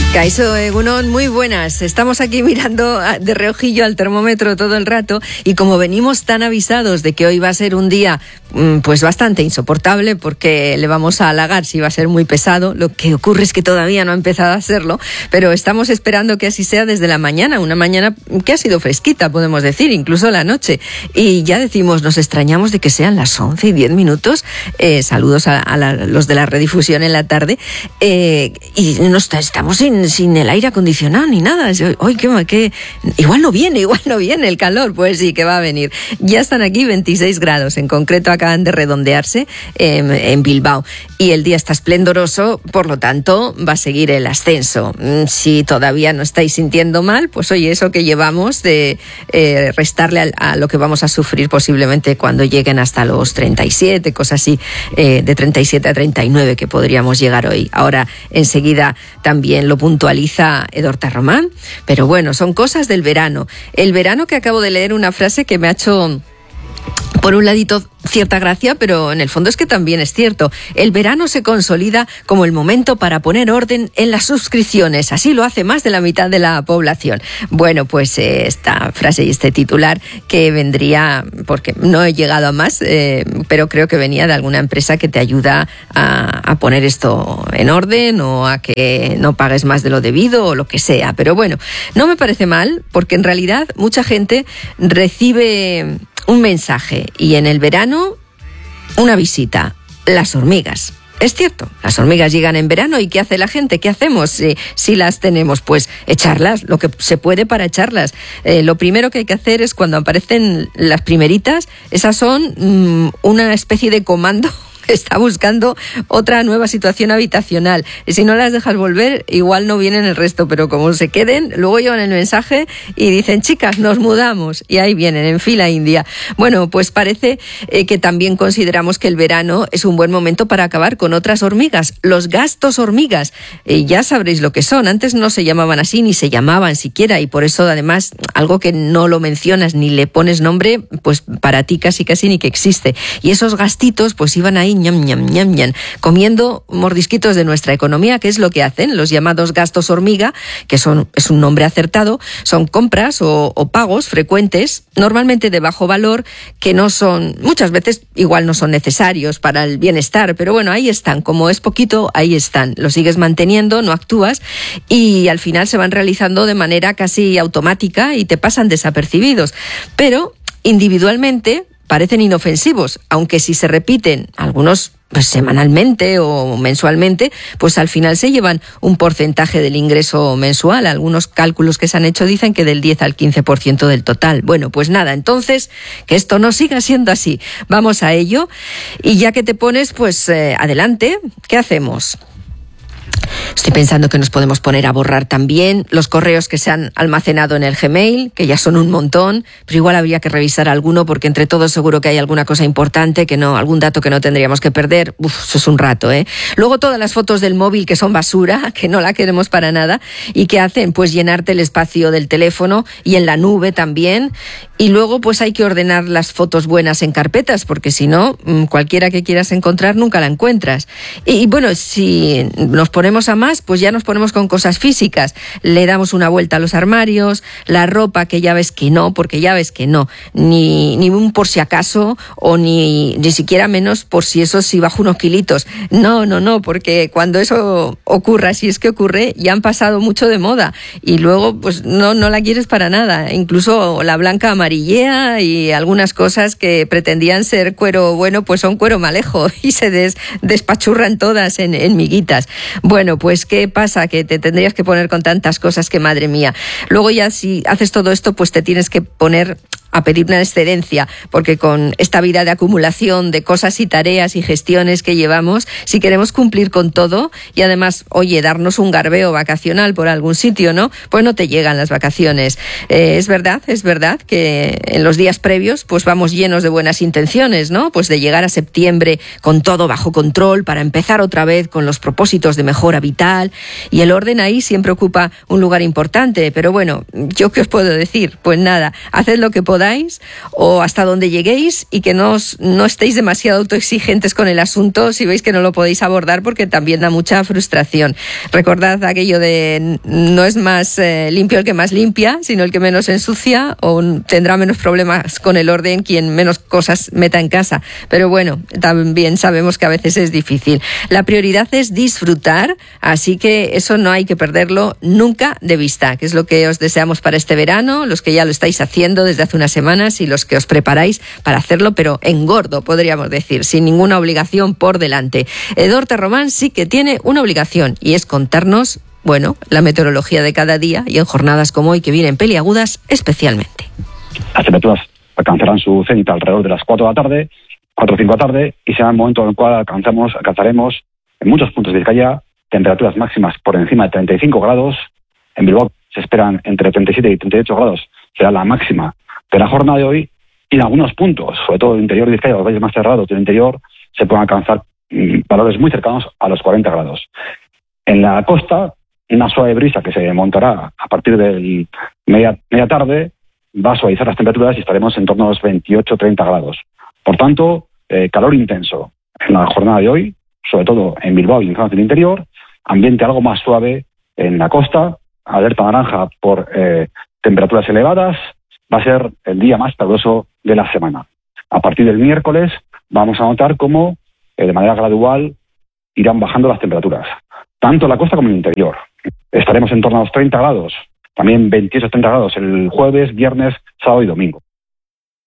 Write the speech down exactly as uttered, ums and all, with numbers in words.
Kaixo Egunon, muy buenas. Estamos aquí mirando de reojillo al termómetro todo el rato y como venimos tan avisados de que hoy va a ser un día pues bastante insoportable porque le vamos a halagar si va a ser muy pesado, lo que ocurre es que todavía no ha empezado a serlo, pero estamos esperando que así sea desde la mañana, una mañana que ha sido fresquita, podemos decir, incluso la noche. Y ya decimos, nos extrañamos de que sean las once y diez minutos, eh, saludos a, a la, los de la redifusión en la tarde, eh, y no está, estamos sin sin el aire acondicionado ni nada. Hoy qué, qué, igual no viene, igual no viene el calor. Pues sí, que va a venir. Ya están aquí veintiséis grados, en concreto acaban de redondearse eh, en Bilbao. Y el día está esplendoroso, por lo tanto va a seguir el ascenso. Si todavía no estáis sintiendo mal, pues oye, eso que llevamos de eh, restarle a, a lo que vamos a sufrir posiblemente cuando lleguen hasta los treinta y siete, cosas así, eh, de treinta y siete a treinta y nueve que podríamos llegar hoy. Ahora enseguida también lo puntualiza Edorta Román, pero bueno, son cosas del verano. El verano, que acabo de leer una frase que me ha hecho, por un ladito, cierta gracia, pero en el fondo es que también es cierto. El verano se consolida como el momento para poner orden en las suscripciones. Así lo hace más de la mitad de la población. Bueno, pues eh, esta frase y este titular que vendría, porque no he llegado a más, eh, pero creo que venía de alguna empresa que te ayuda a, a poner esto en orden o a que no pagues más de lo debido o lo que sea. Pero bueno, no me parece mal, porque en realidad mucha gente recibe un mensaje y en el verano una visita. Las hormigas. Es cierto, las hormigas llegan en verano y ¿qué hace la gente? ¿Qué hacemos si, si las tenemos? Pues echarlas, lo que se puede para echarlas. Eh, lo primero que hay que hacer es cuando aparecen las primeritas, esas son mmm, una especie de comando. Está buscando otra nueva situación habitacional. Y si no las dejas volver, igual no vienen el resto, pero como se queden, luego llevan el mensaje y dicen, chicas, nos mudamos. Y ahí vienen, en fila india. Bueno, pues parece eh, que también consideramos que el verano es un buen momento para acabar con otras hormigas, los gastos hormigas. Eh, ya sabréis lo que son. Antes no se llamaban así, ni se llamaban siquiera, y por eso, además, algo que no lo mencionas ni le pones nombre, pues para ti casi casi ni que existe. Y esos gastitos, pues iban ahí ñam, ñam, ñam, ñam, comiendo mordisquitos de nuestra economía, que es lo que hacen los llamados gastos hormiga, que son, es un nombre acertado, son compras o, o pagos frecuentes, normalmente de bajo valor, que no son, muchas veces igual no son necesarios para el bienestar, pero bueno, ahí están, como es poquito, ahí están, lo sigues manteniendo, no actúas, y al final se van realizando de manera casi automática y te pasan desapercibidos, pero individualmente parecen inofensivos, aunque si se repiten algunos pues semanalmente o mensualmente, pues al final se llevan un porcentaje del ingreso mensual. Algunos cálculos que se han hecho dicen que del diez al quince por ciento del total. Bueno, pues nada, entonces, que esto no siga siendo así. Vamos a ello. Y ya que te pones, pues eh, adelante, ¿qué hacemos? Estoy pensando que nos podemos poner a borrar también los correos que se han almacenado en el Gmail, que ya son un montón, pero igual habría que revisar alguno porque entre todos seguro que hay alguna cosa importante, que no, algún dato que no tendríamos que perder. Uf, eso es un rato, ¿eh? Luego todas las fotos del móvil que son basura, que no la queremos para nada, y que hacen pues llenarte el espacio del teléfono y en la nube también. Y luego pues hay que ordenar las fotos buenas en carpetas, porque si no, cualquiera que quieras encontrar nunca la encuentras. Y, y bueno, si nos ponemos a más, pues ya nos ponemos con cosas físicas. Le damos una vuelta a los armarios, la ropa que ya ves que no, porque ya ves que no, ni, ni un por si acaso, o ni, ni siquiera menos por si eso si bajo unos kilitos. No, no, no, porque cuando eso ocurra, si es que ocurre, ya han pasado mucho de moda y luego pues no, no la quieres para nada. Incluso la blanca amarillea y algunas cosas que pretendían ser cuero bueno, pues son cuero malejo y se des, despachurran todas en, en miguitas. Bueno, pues ¿qué pasa? Que te tendrías que poner con tantas cosas que madre mía. Luego ya si haces todo esto, pues te tienes que poner a pedir una excedencia, porque con esta vida de acumulación de cosas y tareas y gestiones que llevamos, si queremos cumplir con todo y además, oye, darnos un garbeo vacacional por algún sitio, ¿no? Pues no te llegan las vacaciones. Eh, es verdad, es verdad que en los días previos pues vamos llenos de buenas intenciones, ¿no? Pues de llegar a septiembre con todo bajo control para empezar otra vez con los propósitos de mejora vital, y el orden ahí siempre ocupa un lugar importante, pero bueno, ¿yo qué os puedo decir? Pues nada, haced lo que podáis podáis o hasta donde lleguéis, y que no, os, no estéis demasiado autoexigentes con el asunto si veis que no lo podéis abordar, porque también da mucha frustración. Recordad aquello de no es más eh, limpio el que más limpia, sino el que menos ensucia, o tendrá menos problemas con el orden quien menos cosas meta en casa. Pero bueno, también sabemos que a veces es difícil. La prioridad es disfrutar, así que eso no hay que perderlo nunca de vista, que es lo que os deseamos para este verano, los que ya lo estáis haciendo desde hace unas semanas y los que os preparáis para hacerlo, pero en gordo, podríamos decir, sin ninguna obligación por delante. Edorta Román sí que tiene una obligación, y es contarnos, bueno, la meteorología de cada día, y en jornadas como hoy que vienen peliagudas especialmente. Las temperaturas alcanzarán su cenit alrededor de las cuatro de la tarde, cuatro o cinco de la tarde, y será el momento en el cual alcanzamos, alcanzaremos en muchos puntos de Vizcaya temperaturas máximas por encima de treinta y cinco grados. En Bilbao se esperan entre treinta y siete y treinta y ocho grados, será la máxima de la jornada de hoy, y en algunos puntos, sobre todo el interior de Vizcaya, los valles más cerrados del interior, se pueden alcanzar mmm, valores muy cercanos a los cuarenta grados. En la costa, una suave brisa que se montará a partir de media, media tarde va a suavizar las temperaturas y estaremos en torno a los veintiocho a treinta grados. Por tanto, eh, calor intenso en la jornada de hoy, sobre todo en Bilbao y en zonas del interior, ambiente algo más suave en la costa, alerta naranja por eh, temperaturas elevadas. Va a ser el día más caluroso de la semana. A partir del miércoles vamos a notar cómo eh, de manera gradual irán bajando las temperaturas, tanto en la costa como en el interior. Estaremos en torno a los treinta grados, también veintiocho a treinta grados el jueves, viernes, sábado y domingo.